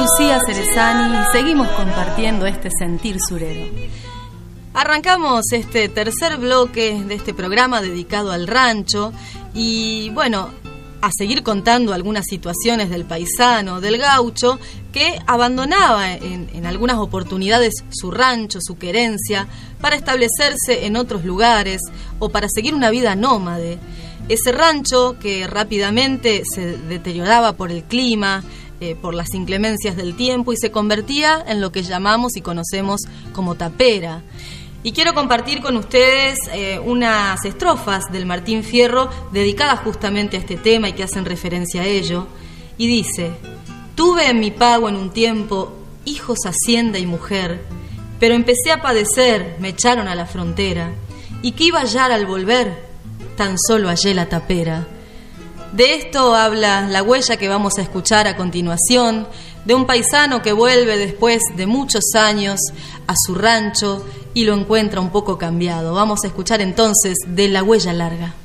Lucía Cerezani y seguimos compartiendo este sentir surero. Arrancamos este tercer bloque de este programa dedicado al rancho y bueno, a seguir contando algunas situaciones del paisano, del gaucho, que abandonaba en algunas oportunidades su rancho, su querencia, para establecerse en otros lugares o para seguir una vida nómade. Ese rancho que rápidamente se deterioraba por el clima, por las inclemencias del tiempo y se convertía en lo que llamamos y conocemos como tapera. Y quiero compartir con ustedes unas estrofas del Martín Fierro dedicadas justamente a este tema y que hacen referencia a ello. Y dice: tuve en mi pago en un tiempo hijos, hacienda y mujer, pero empecé a padecer, me echaron a la frontera, y que iba a hallar al volver, tan solo hallé la tapera. De esto habla la huella que vamos a escuchar a continuación, de un paisano que vuelve después de muchos años a su rancho y lo encuentra un poco cambiado. Vamos a escuchar entonces de La Huella Larga.